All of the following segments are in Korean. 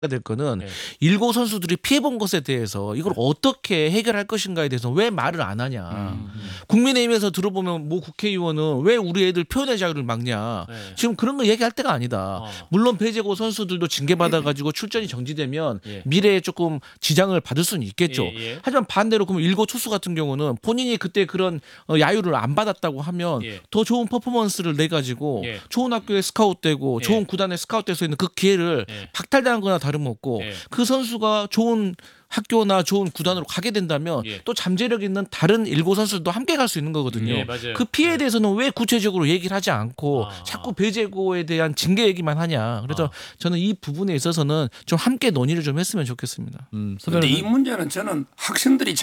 될 거는 네. 일고 선수들이 피해본 것에 대해서 이걸 어떻게 해결할 것인가에 대해서 왜 말을 안 하냐. 국민의힘에서 들어보면 뭐 국회의원은 왜 우리 애들 표현의 자유를 막냐. 네. 지금 그런 거 얘기할 때가 아니다. 물론 배재고 선수들도 징계받아가지고 출전이 정지되면 예. 미래에 조금 지장을 받을 수는 있겠죠. 예. 하지만 반대로 그럼 일고 투수 같은 경우는 본인이 그때 그런 야유를 안 받았다고 하면 예. 더 좋은 퍼포먼스를 내가지고 예. 좋은 학교에 스카웃되고 예. 좋은 구단에 스카웃될 수 있는 그 기회를 예. 박탈당한 거나 다름없고 예. 그 선수가 좋은 학교나 좋은 구단으로 가게 된다면 예. 또 잠재력 있는 다른 일고 선수들도 함께 갈 수 있는 거거든요. 예, 맞아요. 그 피해에 대해서는 왜 구체적으로 얘기를 하지 않고 아. 자꾸 배제고에 대한 징계 얘기만 하냐. 그래서 저는 이 부분에 있어서는 좀 함께 논의를 좀 했으면 좋겠습니다. 근데 이 문제는 저는 학생들이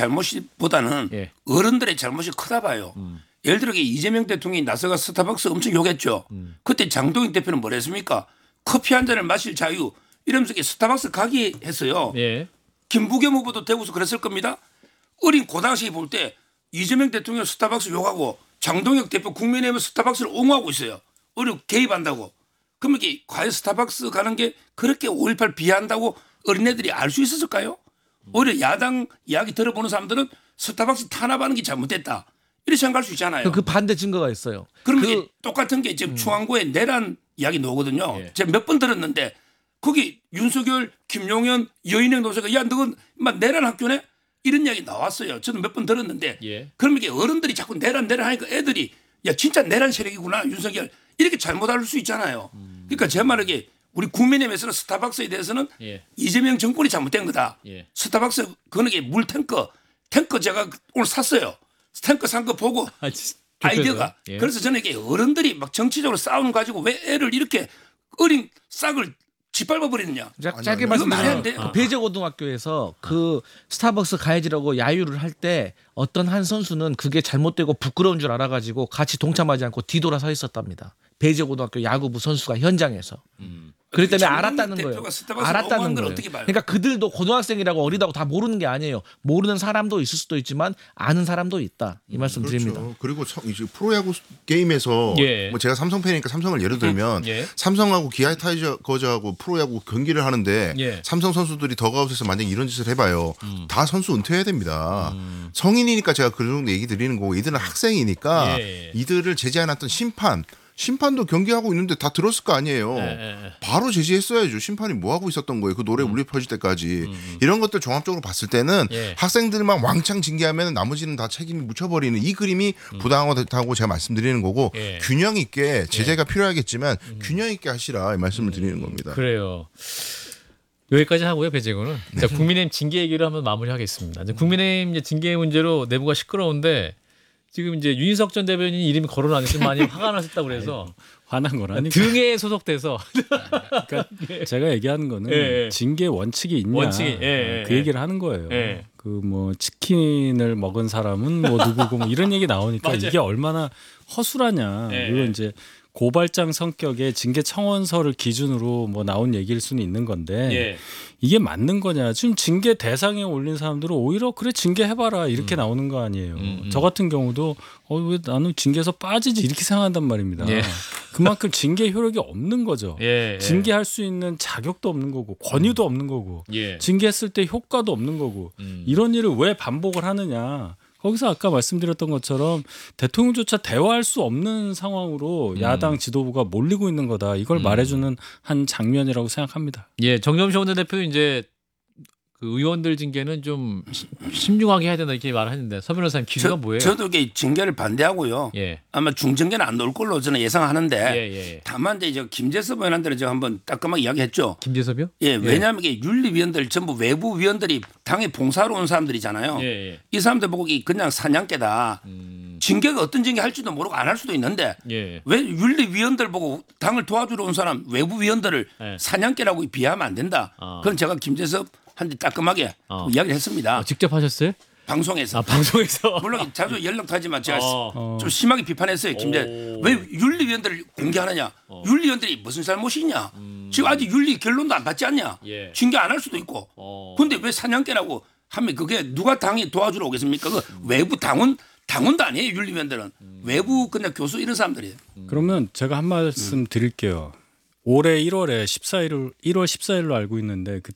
잘못보다는 예. 어른들의 잘못이 크다 봐요. 예를 들어 이재명 대통령이 나서가 스타벅스 엄청 욕했죠. 그때 장동익 대표는 뭘 했습니까? 커피 한 잔을 마실 자유 이러면서 스타벅스 가게 했어요. 예. 김부겸 후보도 대구에서 그랬을 겁니다. 어린 고등학생이 볼 때 이재명 대통령 스타벅스 욕하고 장동혁 대표 국민의힘 스타벅스를 옹호하고 있어요. 어린 개입한다고. 그러면 이게 과연 스타벅스 가는 게 그렇게 5.18 비하한다고 어린애들이 알 수 있었을까요? 오히려 야당 이야기 들어보는 사람들은 스타벅스 탄압하는 게 잘못됐다. 이렇게 생각할 수 있잖아요. 그 반대 증거가 있어요. 그럼 이게 똑같은 게 지금 중앙고에 내란 이야기 나오거든요. 예. 제가 몇 번 들었는데 거기 윤석열, 김용현, 여인행 노사가 야 너건 내란 학교네? 이런 이야기 나왔어요. 저도 몇 번 들었는데 예. 그러면 이게 어른들이 자꾸 내란 하니까 애들이 야 진짜 내란 세력이구나 윤석열 이렇게 잘못 알 수 있잖아요. 그러니까 제 말은 우리 국민의힘에서는 스타벅스에 대해서는 예. 이재명 정권이 잘못된 거다. 예. 스타벅스 그거는 물 탱커 제가 오늘 샀어요. 탱커 산 거 보고 아이디어가 예. 그래서 저는 이게 어른들이 막 정치적으로 싸우는 거 가지고 왜 애를 이렇게 어린 싹을 짓밟아 버리느냐. 짧게 이거 말이 안 말씀드리면 돼. 그 배제고등학교에서 그 스타벅스 가야지라고 야유를 할 때 어떤 한 선수는 그게 잘못되고 부끄러운 줄 알아가지고 같이 동참하지 않고 뒤돌아 서 있었답니다. 배제고등학교 야구부 선수가 현장에서. 그렇기 때문에 장동혁 알았다는 거예요. 대표가 스타벅스를 알았다는 옹호한 걸 거예요. 어떻게 봐요? 그러니까 그들도 고등학생이라고 어리다고 다 모르는 게 아니에요. 모르는 사람도 있을 수도 있지만 아는 사람도 있다. 이 말씀 드립니다. 그렇죠. 그리고 이제 프로야구 게임에서 예. 뭐 제가 삼성 팬이니까 삼성을 예를 들면 예. 삼성하고 기아 타이거즈하고 프로야구 경기를 하는데 예. 삼성 선수들이 더가웃에서 만약 이런 짓을 해봐요. 다 선수 은퇴해야 됩니다. 성인이니까 제가 그 정도 얘기 드리는 거고 이들은 학생이니까 예. 이들을 제재해놨던 심판도 경기하고 있는데 다 들었을 거 아니에요. 바로 제지했어야죠. 심판이 뭐 하고 있었던 거예요. 그 노래 울려 퍼질 때까지. 이런 것들 종합적으로 봤을 때는 예. 학생들만 왕창 징계하면 나머지는 다 책임이 묻혀버리는 이 그림이 부당하다고 제가 말씀드리는 거고 예. 균형 있게 제재가 필요하겠지만 균형 있게 하시라 이 말씀을 드리는 겁니다. 그래요. 여기까지 하고요, 배재고는. 자, 국민의힘 징계 얘기를 한번 마무리하겠습니다. 이제 국민의힘 이제 징계 문제로 내부가 시끄러운데 지금 이제 윤희석 전 대변인 이름이 거론하니까 많이 화가 나셨다고 그래서 화난 거라니까. 등에 소속돼서 그러니까 제가 얘기하는 거는 예. 징계 원칙이 있냐 원칙이, 예, 그 얘기를 하는 거예요. 예. 그 뭐 치킨을 먹은 사람은 뭐 누구고 뭐 이런 얘기 나오니까 맞아요. 이게 얼마나 허술하냐. 예. 물론 이제 고발장 성격의 징계 청원서를 기준으로 뭐 나온 얘기일 수는 있는 건데 예. 이게 맞는 거냐. 지금 징계 대상에 올린 사람들은 오히려 그래 징계해봐라 이렇게 나오는 거 아니에요. 저 같은 경우도 왜 나는 징계에서 빠지지 이렇게 생각한단 말입니다. 예. 그만큼 징계 효력이 없는 거죠. 예. 징계할 수 있는 자격도 없는 거고 권유도 없는 거고 예. 징계했을 때 효과도 없는 거고 이런 일을 왜 반복을 하느냐. 거기서 아까 말씀드렸던 것처럼 대통령조차 대화할 수 없는 상황으로 야당 지도부가 몰리고 있는 거다. 이걸 말해주는 한 장면이라고 생각합니다. 예, 정점식 원내대표 이제 그 의원들 징계는 좀 신중하게 해야 된다 이렇게 말하는데 서 변호사님 기준가 뭐예요? 저도 이게 징계를 반대하고요. 예. 아마 중징계는 안 나올 걸로 저는 예상하는데 예. 다만 이제 김재섭 의원한테는 제가 한번 따끔하게 이야기했죠. 김재섭이요? 예, 왜냐하면 이게 윤리위원들 전부 외부 위원들이 당에 봉사하러 온 사람들이잖아요. 예. 이 사람들 보고 그냥 사냥개다. 징계가 어떤 징계 할지도 모르고 안 할 수도 있는데 예. 왜 윤리위원들 보고 당을 도와주러 온 사람 외부 위원들을 예. 사냥개라고 비하하면 안 된다. 그건 제가 김재섭한테 따끔하게 이야기를 했습니다. 직접 하셨어요? 방송에서. 아, 방송에서. 물론 자주 연락도 하지만 제가 어. 좀 심하게 비판했어요. 왜 윤리위원들을 공개하느냐. 윤리위원들이 무슨 잘못이 있냐. 지금 아직 윤리 결론도 안 받지 않냐. 예. 징계 안 할 수도 있고. 그런데 왜 사냥개라고 하면 그게 누가 당에 도와주러 오겠습니까? 그 외부 당원도 아니에요. 윤리위원들은. 외부 그냥 교수 이런 사람들이에요. 그러면 제가 한 말씀 드릴게요. 올해 1월 14일로 알고 있는데